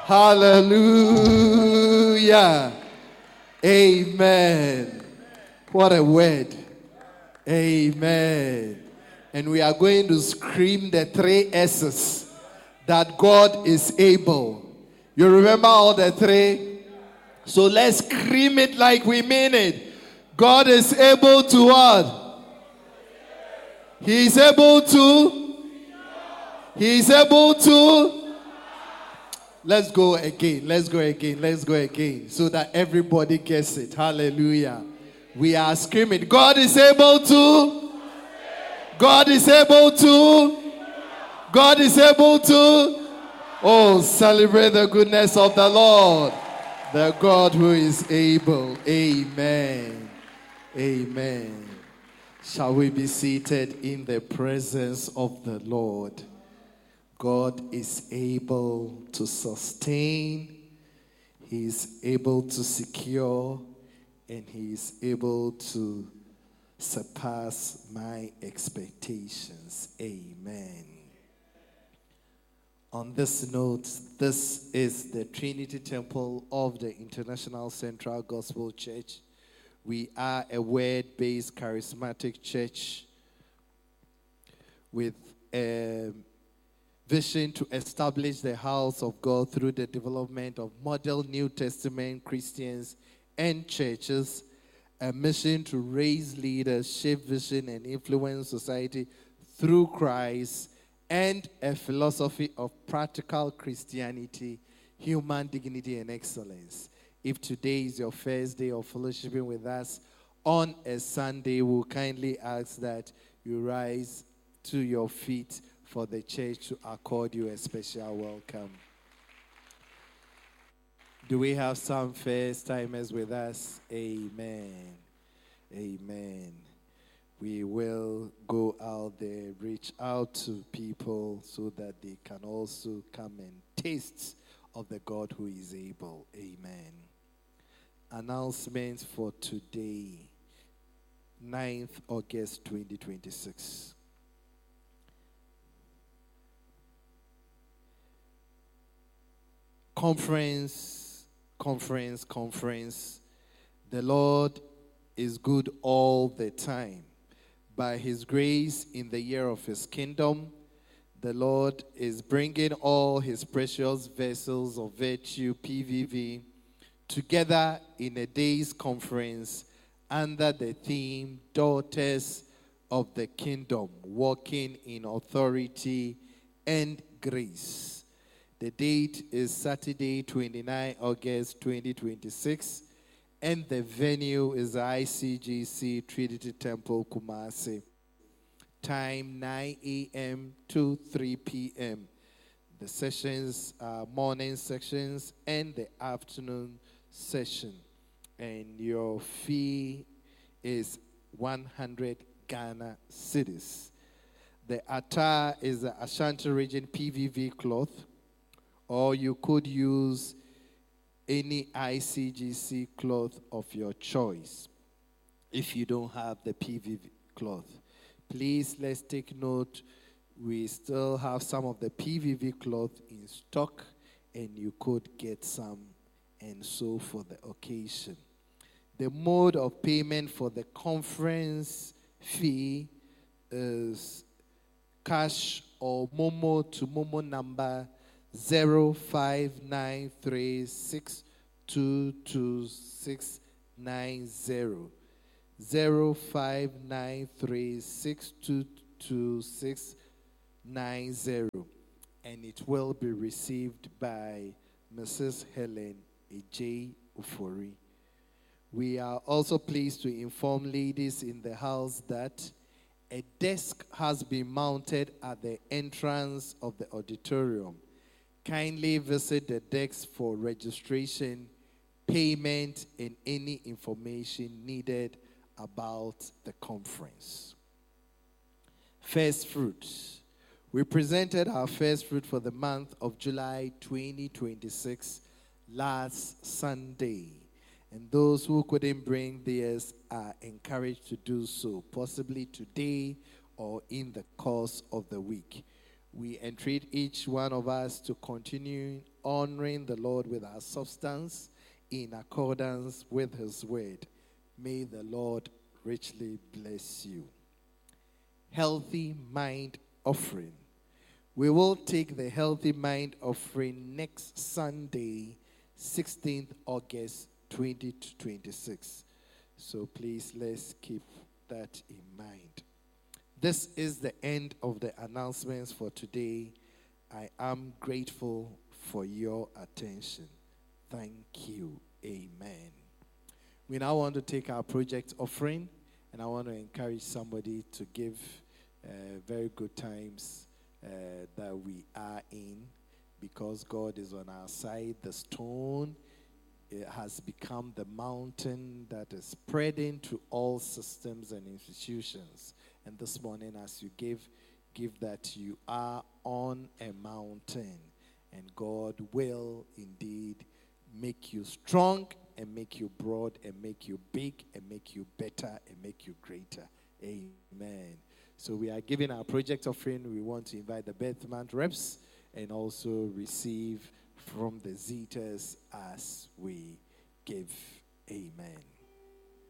Hallelujah. Amen. What a word. Amen. And we are going to scream the three S's that God is able. You remember all the three? So let's scream it like we mean it. God is able to what? He is able to. He is able to. Let's go again. Let's go again. Let's go again. So that everybody gets it. Hallelujah. We are screaming. God is able to. God is able to. God is able to. Oh, celebrate the goodness of the Lord. The God who is able. Amen. Amen. Shall we be seated in the presence of the Lord? God is able to sustain, He is able to secure, and He is able to surpass my expectations. Amen. On this note, this is the Trinity Temple of the International Central Gospel Church. We are a word-based charismatic church with a vision to establish the house of God through the development of model New Testament Christians and churches, a mission to raise leaders, shape vision, and influence society through Christ, and a philosophy of practical Christianity, human dignity, and excellence. If today is your first day of fellowshipping with us on a Sunday, we'll kindly ask that you rise to your feet for the church to accord you a special welcome. Do we have some first-timers with us? Amen. Amen. We will go out there, reach out to people so that they can also come and taste of the God who is able. Amen. Announcements for today, 9th August 2026. Conference. The Lord is good all the time. By His grace, in the year of His kingdom, the Lord is bringing all His precious vessels of virtue, PVV, together in a day's conference under the theme, Daughters of the Kingdom, Walking in Authority and Grace. The date is Saturday, 29 August 2026, and the venue is the ICGC Trinity Temple, Kumasi. Time 9 a.m. to 3 p.m. The sessions are morning sections and the afternoon session. And your fee is 100 Ghana cedis. The attire is the Ashanti Region PVV cloth, or you could use any ICGC cloth of your choice if you don't have the PVV cloth. Please, let's take note, we still have some of the PVV cloth in stock, and you could get some and so for the occasion. The mode of payment for the conference fee is cash or Momo to Momo number 0593622690. 0593622690, and it will be received by Mrs. Helen A.J. Ufori. We are also pleased to inform ladies in the house that a desk has been mounted at the entrance of the auditorium. Kindly visit the desk for registration, payment, and any information needed about the conference. First fruits. We presented our first fruit for the month of July 2026 last Sunday. And those who couldn't bring theirs are encouraged to do so, possibly today or in the course of the week. we entreat each one of us to continue honoring the Lord with our substance in accordance with his word. May the Lord richly bless you. Healthy Mind Offering. We will take the Healthy Mind Offering next Sunday, 16th August 2026. So please, let's keep that in mind. This is the end of the announcements for today. I am grateful for your attention. Thank you. Amen. We now want to take our project offering, and I want to encourage somebody to give very good times that we are in, because God is on our side. The stone, it has become the mountain that is spreading to all systems and institutions. And this morning, as you give that you are on a mountain, and God will indeed make you strong and make you broad and make you big and make you better and make you greater. Amen. So we are giving our project offering. We want to invite the birth month reps and also receive from the Zetas as we give. Amen.